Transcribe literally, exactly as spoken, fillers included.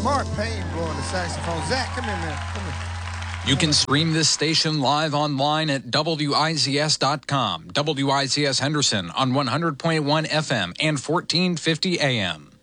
Mark Payne blowing the saxophone. Zach, come here, man. Come here. You can stream this station live online at W I Z S dot com. W I Z S Henderson on one hundred point one F M and fourteen fifty A M.